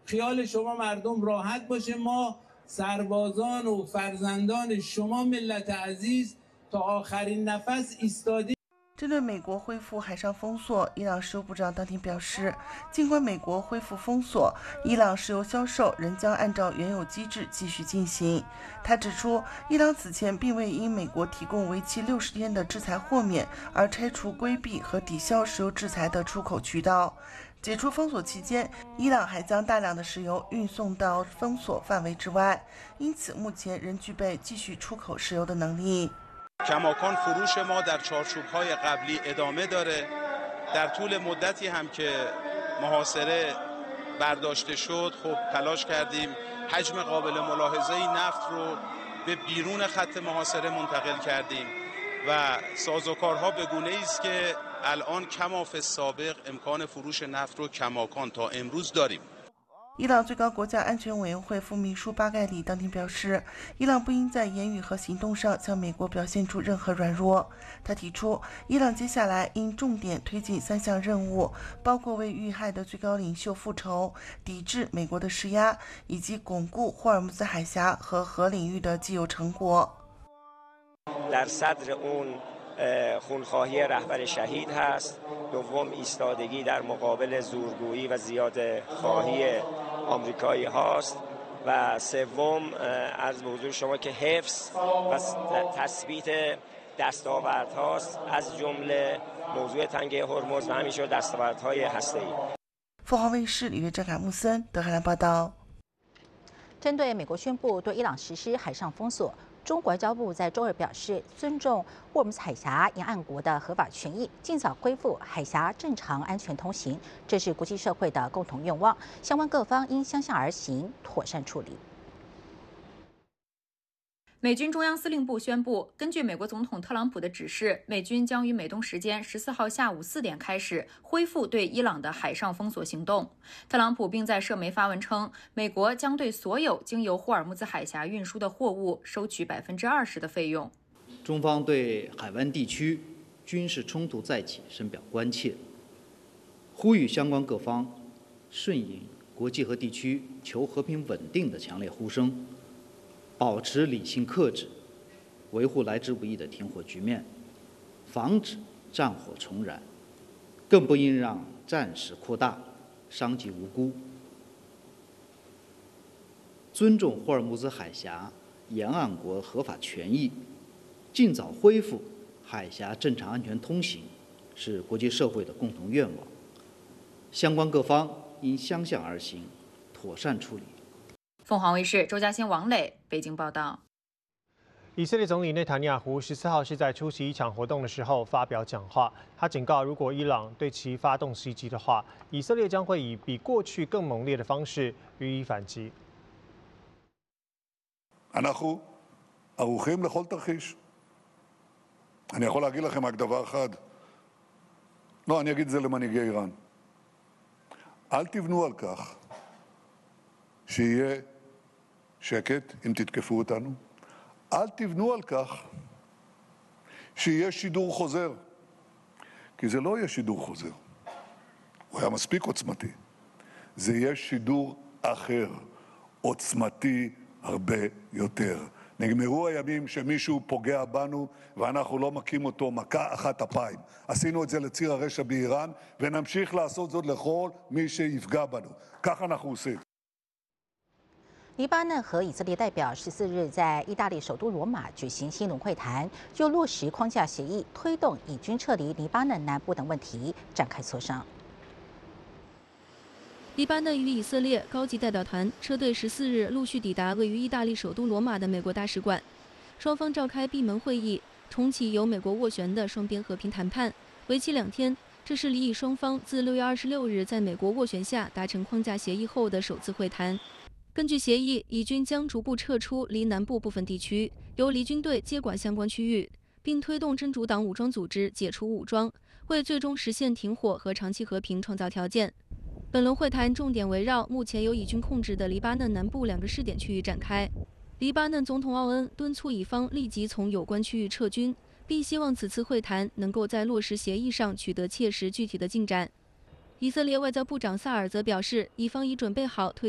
خیال شما مردم راحت باشه ما سربازان و فرزندان شما ملت عزیز تا آخرین نفس ایستادیم。 针对美国恢复海上封锁，伊朗石油部长当天表示，尽管美国恢复封锁，伊朗石油销售仍将按照原有机制继续进行。他指出，伊朗此前并未因美国提供为期60天的制裁豁免而拆除、规避和抵消石油制裁的出口渠道。解除封锁期间，伊朗还将大量的石油运送到封锁范围之外，因此目前仍具备继续出口石油的能力。 کماکان فروش ما در چارچوب‌های قبلی ادامه داره. در طول مدتی هم که محاصره برداشته شد، خب تلاش کردیم حجم قابل ملاحظه‌ای نفت رو به بیرون خط محاصره منتقل کردیم و سازوکارها به گونه‌ای است که الان کما فی السابق امکان فروش نفت رو کماکان تا امروز داریم. 伊朗最高国家安全委员会副秘书巴盖里当天表示，伊朗不应在言语和行动上向美国表现出任何软弱。他提出，伊朗接下来应重点推进3项任务，包括为遇害的最高领袖复仇、抵制美国的施压，以及巩固霍尔木兹海峡和核领域的既有成果。 خونخواهی رهبر شهید هست. دوم ایستادگی در مقابل زورگویی و زیاده خواهی آمریکایی هاست و سوم عرض به حضور شما که حفظ و تثبیت دستاورد هاست از جمله موضوع تنگه هرمز و همینطور دستاوردهای هسته‌ای. 凤凰卫视里约郑凯木森德黑兰报道。 针对美国宣布对伊朗实施海上封锁。 中国外交部在周二表示，尊重霍尔木兹海峡沿岸国的合法权益，尽早恢复海峡正常安全通行，这是国际社会的共同愿望。相关各方应相向而行，妥善处理。 美军中央司令部宣布，根据美国总统特朗普的指示，美军将于美东时间14号下午4点开始恢复对伊朗的海上封锁行动。特朗普并在社媒发文称，美国将对所有经由霍尔木兹海峡运输的货物收取20%的费用。 中方对海湾地区军事冲突再起深表关切，呼吁相关各方顺应国际和地区求和平稳定的强烈呼声。 保持理性克制，维护来之不易的停火局面，防止战火重燃，更不应让战事扩大，伤及无辜。尊重霍尔木兹海峡沿岸国合法权益，尽早恢复海峡正常安全通行，是国际社会的共同愿望。相关各方应相向而行，妥善处理。 凤凰卫视周嘉欣、王磊北京报道。 以色列总理内塔尼亚胡14号是在出席一场活动的时候发表讲话，他警告，如果伊朗对其发动袭击的话，以色列将会以比过去更猛烈的方式予以反击。 אנחנו ערוכים לכל תרחיש. אני יכול להגיד לכם רק דבר אחד. לא, אני אגיד את זה למנהיגי איראן. אל תבנו על כך שיהיה שקט אם תתקפו אותנו. אל תבנו על כך שיהיה שידור חוזר, כי זה לא יהיה שידור חוזר. הוא היה מספיק עוצמתי. זה יהיה שידור אחר, עוצמתי הרבה יותר. נגמרו הימים שמישהו פוגע בנו ואנחנו לא מכים אותו מכה אחת אפיים. עשינו את זה לציר הרשע באיראן ונמשיך לעשות זאת לכל מי שיפגע בנו. ככה אנחנו עושים. 黎巴嫩和以色列代表14日在意大利首都罗马举行新轮会谈，就落实框架协议、推动以军撤离黎巴嫩南部等问题展开磋商。 黎巴嫩与以色列高级代表团车队14日陆续抵达位于意大利首都罗马的美国大使馆，双方召开闭门会议，重启由美国斡旋的双边和平谈判，为期2天。这是黎以双方自6月26日在美国斡旋下达成框架协议后的首次会谈。 根据协议，以军将逐步撤出黎南部部分地区，由黎军队接管相关区域，并推动真主党武装组织解除武装，为最终实现停火和长期和平创造条件。本轮会谈重点围绕目前由以军控制的黎巴嫩南部2个试点区域展开。黎巴嫩总统奥恩敦促以方立即从有关区域撤军，并希望此次会谈能够在落实协议上取得切实具体的进展。以色列外交部长萨尔则表示，以方已准备好推